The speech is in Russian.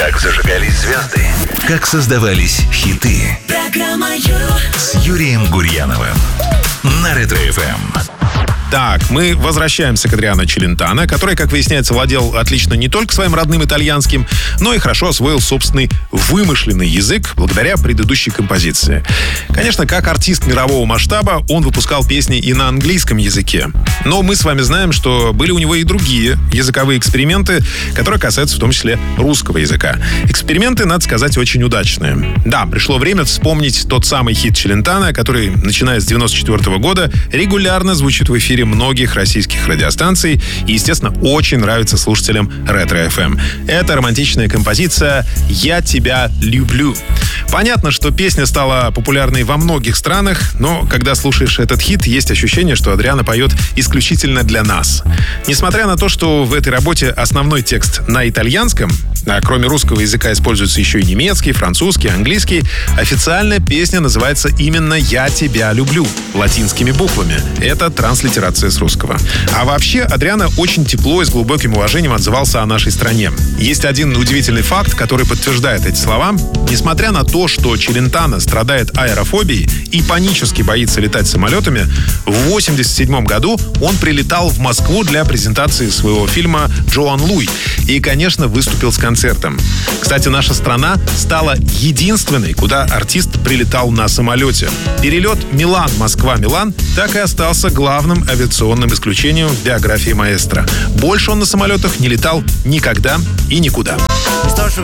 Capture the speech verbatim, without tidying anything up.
Как зажигались звезды, как создавались хиты. Программа с Юрием Гурьяновым на Ретро-эф эм. Так, мы возвращаемся к Адриано Челентано, который, как выясняется, владел отлично не только своим родным итальянским, но и хорошо освоил собственный вымышленный язык благодаря предыдущей композиции. Конечно, как артист мирового масштаба, он выпускал песни и на английском языке. Но мы с вами знаем, что были у него и другие языковые эксперименты, которые касаются в том числе русского языка. Эксперименты, надо сказать, очень удачные. Да, пришло время вспомнить тот самый хит Челентано, который, начиная с девяносто четвёртого года, регулярно звучит в эфире многих российских радиостанций и, естественно, очень нравится слушателям Ретро-эф эм. Это романтичная композиция «Я тебя люблю». Понятно, что песня стала популярной во многих странах, но когда слушаешь этот хит, есть ощущение, что Адриано поет исключительно для нас. Несмотря на то, что в этой работе основной текст на итальянском, а кроме русского языка используется еще и немецкий, французский, английский, официальная песня называется именно «Я тебя люблю» латинскими буквами. Это транслитерация с русского. А вообще, Адриано очень тепло и с глубоким уважением отзывался о нашей стране. Есть один удивительный факт, который подтверждает эти слова. Несмотря на то, что Челентано страдает аэрофобией и панически боится летать самолетами, в восемьдесят седьмом году он прилетал в Москву для презентации своего фильма «Джоан Луи» и, конечно, выступил с концертом. Кстати, наша страна стала единственной, куда артист прилетал на самолете. Перелет Милан-Москва-Милан так и остался главным авиационным исключением в биографии маэстро. Больше он на самолетах не летал никогда и никуда.